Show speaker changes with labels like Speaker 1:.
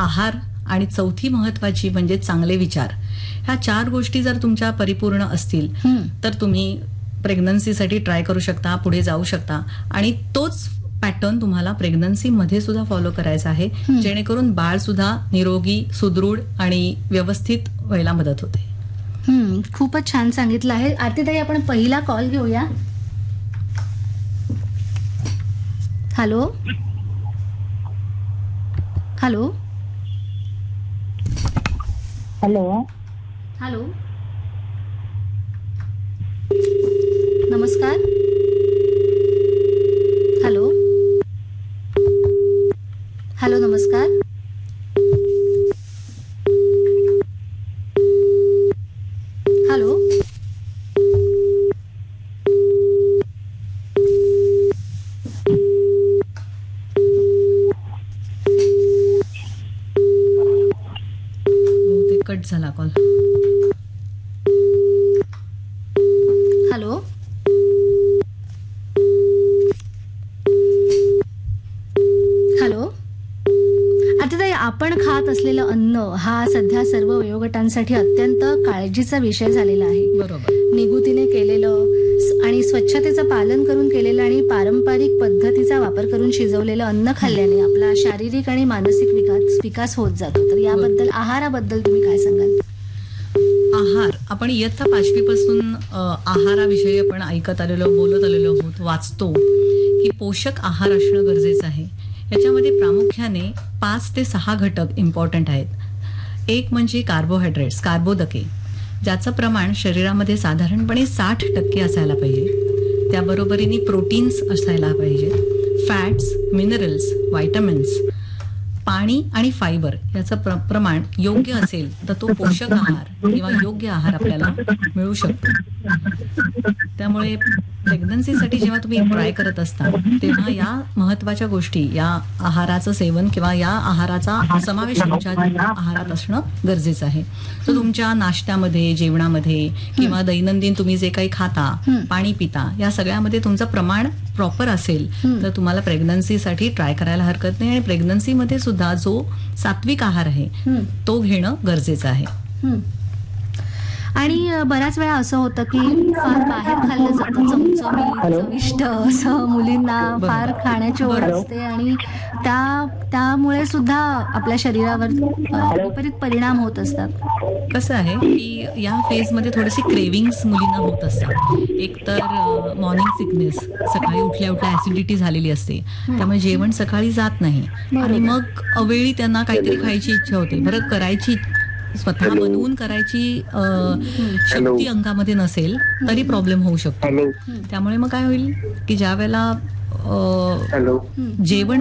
Speaker 1: आहार आणि चौथी महत्वाची म्हणजे चांगले विचार. ह्या 4 गोष्टी जर तुमच्या परिपूर्ण असतील तर तुम्ही प्रेग्नन्सीसाठी ट्राय करू शकता, पुढे जाऊ शकता. आणि तोच पॅटर्न तुम्हाला प्रेग्नन्सी मध्ये सुद्धा फॉलो करायचा आहे, जेणेकरून बाळ सुद्धा निरोगी, सुदृढ आणि व्यवस्थित व्हायला मदत होते.
Speaker 2: खूपच छान सांगितलं आहे. आरतीताई, आपण पहिला कॉल घेऊया. हॅलो हॅलो
Speaker 3: हॅलो
Speaker 2: हॅलो नमस्कार. हॅलो हॅलो नमस्कार. हॅलो
Speaker 1: कट झाला कॉल.
Speaker 2: हॅलो हॅलो आरतीताई, आपण खात असलेलं अन्न हा सध्या सर्व वयोगटांसाठी अत्यंत काळजीचा विषय झालेला आहे.
Speaker 1: बरोबर.
Speaker 2: निगुतीने केलेलं आणि स्वच्छतेचं पालन करून केलेलं आणि पारंपरिक पद्धतीचा वापर करून शिजवलेलं अन्न खाल्ल्याने आपला शारीरिक आणि मानसिक विकास होत जातो. तर याबद्दल, आहाराबद्दल तुम्ही काय सांगाल?
Speaker 1: आहार, आपण इयत्ता 5वी पासून आहाराविषयी आपण ऐकत आलेलो, बोलत आलेलो आहोत, वाचतो की पोषक आहार असणं गरजेचं आहे. याच्यामध्ये प्रामुख्याने 5 ते 6 घटक इम्पॉर्टंट आहेत. एक म्हणजे कार्बोहायड्रेट्स, कार्बोदके, ज्याचं प्रमाण शरीरामध्ये साधारणपणे 60% असायला पाहिजे. त्याबरोबरीने प्रोटीन्स असायला पाहिजेत, फॅट्स, मिनरल्स, व्हायटमिन्स, पाणी आणि फायबर याचं प्रमाण योग्य असेल तर तो पोषक आहार किंवा योग्य आहार आपल्याला मिळू शकतो. त्यामुळे प्रेग्नन्सीसाठी जेव्हा तुम्ही ट्राय करत असता तेव्हा या महत्वाच्या गोष्टी, या आहाराचं सेवन किंवा या आहाराचा समावेश तुमच्या आहारात असणं गरजेचं आहे. तर तुमच्या नाश्त्यामध्ये, जेवणामध्ये किंवा दैनंदिन तुम्ही जे काही खाता, पाणी पिता, या सगळ्यामध्ये तुमचं प्रमाण प्रॉपर असेल तर तुम्हाला प्रेग्नन्सीसाठी ट्राय करायला हरकत नाही. आणि प्रेग्नन्सीमध्ये सुद्धा जो सात्विक आहार आहे तो घेणं गरजेचं आहे.
Speaker 2: आणि बऱ्याच वेळा असं होतं की फार बाहेर खाल्लं जातं, चमचमीत, चविष्ट असं मुलींना फार खाण्याची ओढ असते आणि त्यामुळे सुद्धा आपल्या शरीरावर विपरीत परिणाम होत असतात.
Speaker 1: कसं आहे की या फेजमध्ये थोडेसे क्रेविंग्स मुलींना होत असतात. एक तर मॉर्निंग सिकनेस, सकाळी उठल्या उठल्या ऍसिडिटी झालेली असते, त्यामुळे जेवण सकाळी जात नाही आणि मग अवेळी त्यांना काहीतरी खायची इच्छा होते. बरं, करायची स्वतः बनवून करायची शक्ती अंगामध्ये नसेल तरी प्रॉब्लेम होऊ शकतो. त्यामुळे मग काय होईल की ज्या वेळेला जेवण